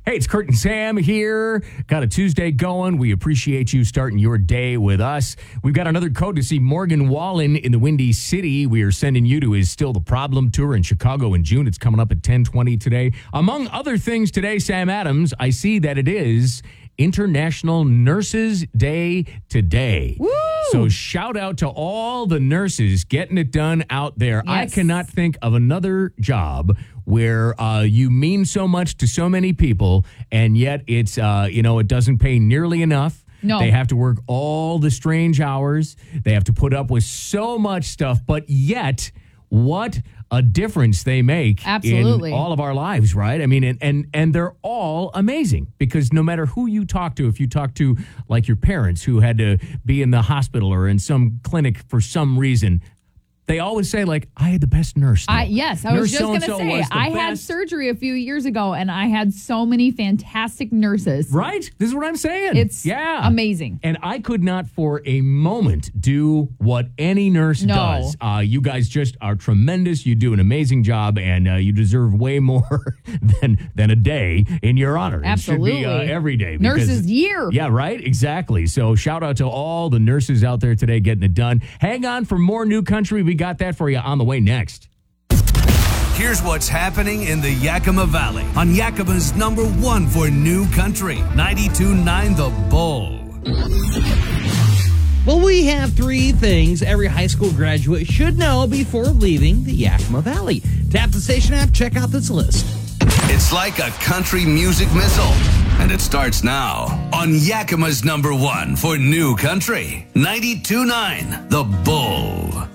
Hey, it's Kurt and Sam here. Got a Tuesday going. We appreciate you starting your day with us. We've got another code to see Morgan Wallen in the Windy City. We are sending you to his Still the Problem tour in Chicago in June. It's coming up at 10:20 today. Among other things today, Sam Adams, I see that it is International Nurses Day today. Woo! So shout out to all the nurses getting it done out there. Yes. I cannot think of another job where you mean so much to so many people, and yet it's, it doesn't pay nearly enough. No. They have to work all the strange hours. They have to put up with so much stuff, but yet what a difference they make Absolutely. in all of our lives, right? I mean, and they're all amazing because no matter who you talk to, if you talk to like your parents who had to be in the hospital or in some clinic for some reason, they always say, like, I had the best nurse. I was just going to so-and-so say, was the I had best. surgery a few years ago, and I had so many fantastic nurses. Right? This is what I'm saying. It's amazing. And I could not for a moment do what any nurse No. does. You guys just are tremendous. You do an amazing job, and you deserve way more than a day in your honor. Absolutely. It should be every day. Nurses Year. Yeah, right? Exactly. So shout out to all the nurses out there today getting it done. Hang on for more New Country. We got that for you on the way next. Here's what's happening in the Yakima Valley on Yakima's number one for New Country, 92.9 The Bull. Well, we have three things every high school graduate should know before leaving the Yakima Valley. Tap the station app, check out this list. It's like a country music missile, and it starts now on Yakima's number one for New Country, 92.9 The Bull.